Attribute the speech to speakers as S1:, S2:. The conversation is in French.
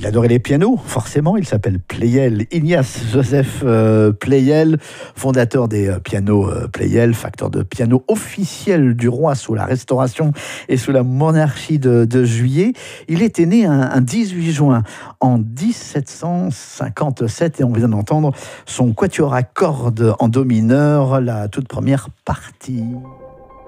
S1: Il adorait les pianos, forcément. Il s'appelle Pleyel, Ignace Joseph Pleyel, fondateur des pianos Pleyel, facteur de piano officiel du roi sous la Restauration et sous la monarchie de Juillet. Il était né un 18 juin en 1757 et on vient d'entendre son quatuor à cordes en do mineur, la toute première partie.